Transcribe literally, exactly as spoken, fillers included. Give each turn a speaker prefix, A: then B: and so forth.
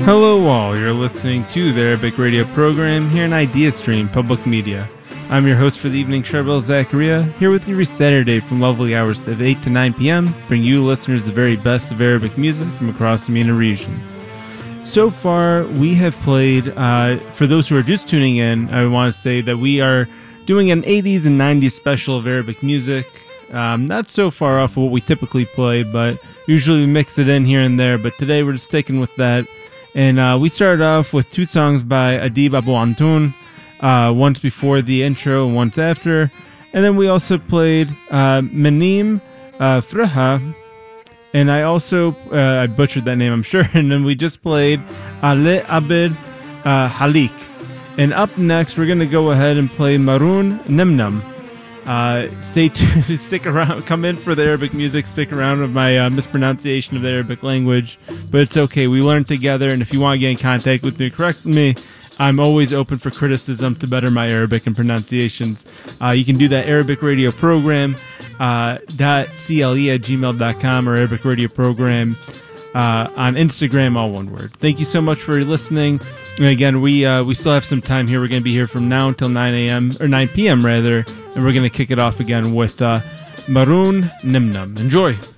A: Hello all, you're listening to the Arabic radio program here on Idea Stream Public Media. I'm your host for the evening, Charbel Zakaria, here with you every Saturday from lovely hours of eight to nine p.m., bring you listeners the very best of Arabic music from across the MENA region. So far, we have played, uh, for those who are just tuning in, I want to say that we are doing an eighties and nineties special of Arabic music. Um, not so far off of what we typically play, but usually we mix it in here and there, but today we're just sticking with that. And uh, we started off with two songs by Adib Abu Antoun, uh, once before the intro and once after. And then we also played uh, Menim uh, Freha, and I also, uh, I butchered that name, I'm sure. And then we just played Ale Abed uh, Halik. And up next, we're going to go ahead and play Maroon Nimnam. Uh, stay tuned, stick around, come in for the Arabic music, stick around with my uh, mispronunciation of the Arabic language, but it's okay, we learn together, and if you want to get in contact with me, correct me, I'm always open for criticism to better my Arabic and pronunciations. Uh, you can do that Arabic radio program, uh, .cle at gmail dot com or Arabic radio program uh, on Instagram, all one word. Thank you so much for listening. And again, we uh, we still have some time here. We're going to be here from now until nine a.m. or nine p.m. rather, and we're going to kick it off again with uh, Maroon Nimnam. Enjoy.